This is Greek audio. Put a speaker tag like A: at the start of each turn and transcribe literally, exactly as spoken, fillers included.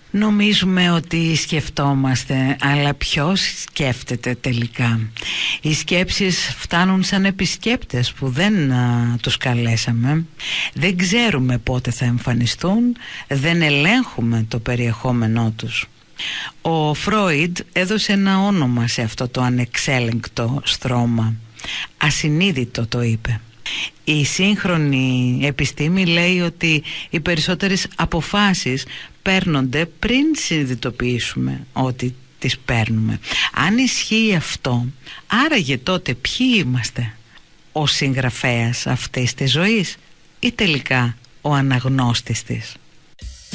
A: Νομίζουμε ότι σκεφτόμαστε, αλλά ποιος σκέφτεται τελικά? Οι σκέψεις φτάνουν σαν επισκέπτες που δεν α, τους καλέσαμε. Δεν ξέρουμε πότε θα εμφανιστούν, δεν ελέγχουμε το περιεχόμενό τους. Ο Φρόιντ έδωσε ένα όνομα σε αυτό το ανεξέλεγκτο στρώμα. Ασυνείδητο το είπε. Η σύγχρονη επιστήμη λέει ότι οι περισσότερες αποφάσεις παίρνονται πριν συνειδητοποιήσουμε ότι τις παίρνουμε. Αν ισχύει αυτό, άραγε τότε ποιοι είμαστε? Ο συγγραφέας αυτής της ζωής ή τελικά ο αναγνώστης της?